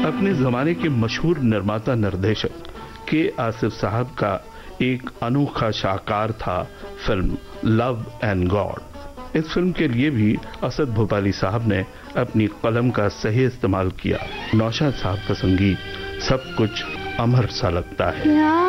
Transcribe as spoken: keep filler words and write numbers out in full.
अपने जमाने के मशहूर निर्माता निर्देशक के आसिफ साहब का एक अनोखा शाहकार था फिल्म लव एंड गॉड। इस फिल्म के लिए भी असद भोपाली साहब ने अपनी कलम का सही इस्तेमाल किया। नौशाद साहब का संगीत सब कुछ अमर सा लगता है।